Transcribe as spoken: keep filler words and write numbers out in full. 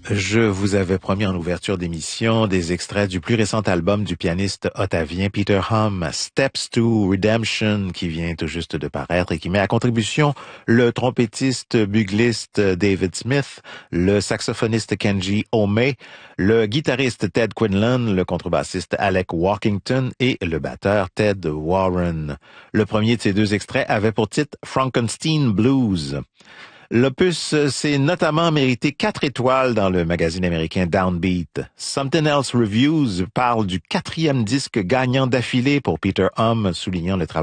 Je vous avais promis en ouverture d'émission des extraits du plus récent album du pianiste ottavien Peter Hum, Steps to Redemption, qui vient tout juste de paraître et qui met à contribution le trompettiste bugliste David Smith, le saxophoniste Kenji Omei, le guitariste Ted Quinlan, le contrebassiste Alec Walkington et le batteur Ted Warren. Le premier de ces deux extraits avait pour titre Frankenstein Blues. L'opus s'est notamment mérité quatre étoiles dans le magazine américain Downbeat. Something Else Reviews parle du quatrième disque gagnant d'affilée pour Peter Hum, soulignant le travail